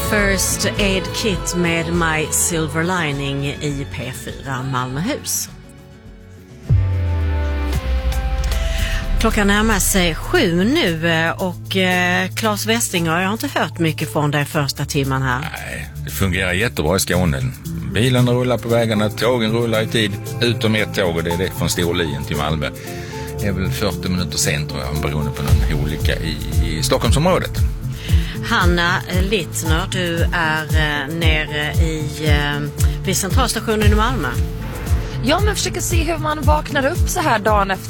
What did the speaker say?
First Aid Kit med My Silver Lining i P4 Malmöhus. Klockan närmar sig 7 nu och Claes Westinger, jag har inte hört mycket från dig första timman här. Nej, det fungerar jättebra i Skåne. Bilen rullar på vägarna, tågen rullar i tid, utom ett tåg och det är det från Storlien till Malmö. Det är väl 40 minuter sen tror jag, beroende på någon olycka i Stockholmsområdet. Hanna Littner, du är nere vid centralstationen i Malmö. Ja, men försöker se hur man vaknar upp så här dagen efter